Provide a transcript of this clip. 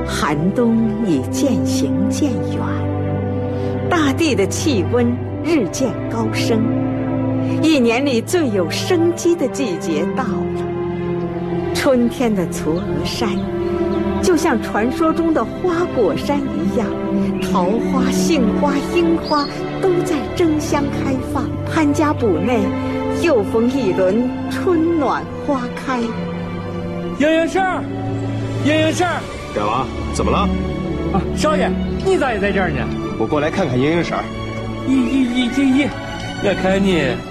寒冬已渐行渐远，大地的气温日渐高升，一年里最有生机的季节到了。春天的嵯峨山，就像传说中的花果山一样，桃花、杏花、樱花都在争相开放。潘家堡内又逢一轮春暖花开。 英英婶儿，英英婶儿， 大王，怎么了？ 啊，少爷，你咋也在这儿呢？ 我过来看看英英婶儿。 咦，我看你